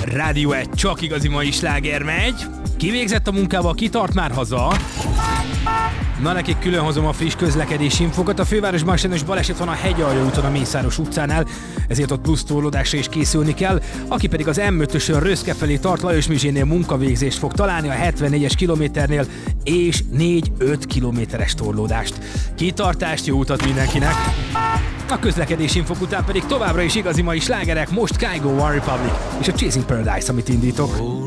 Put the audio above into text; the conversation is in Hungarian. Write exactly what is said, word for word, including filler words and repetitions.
Rádió egy csak igazi mai sláger megy. Kivégzett a munkával, kitart már haza. Na, nekik külön hozom a friss közlekedési infokat. A fővárosban sajnos baleset van a Hegyalja úton a Mészáros utcánál, ezért ott plusz torlódásra is készülni kell. Aki pedig az em ötösön Röszke felé tart, Lajos Mizsénél munkavégzést fog találni a hetvennégyes kilométernél, és négy-öt kilométeres torlódást. Kitartást, jó utat mindenkinek! A közlekedési infok után pedig továbbra is igazi mai slágerek, most Kygo, One Republic és a Chasing Paradise, amit indítok.